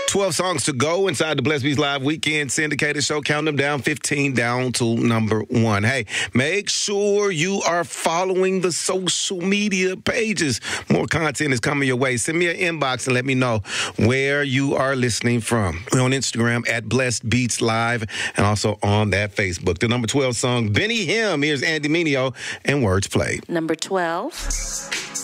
12 songs to go inside the Blessed Beats Live Weekend syndicated show. Count them down, 15 down to number 1. Hey, make sure you are following the social media pages. More content is coming your way. Send me an inbox and let me know where you are listening from. We're on Instagram at Blessed Beats Live and also on that Facebook. The number 12 song, Benny Him. Here's Andy Mineo and Words Played. Number 12.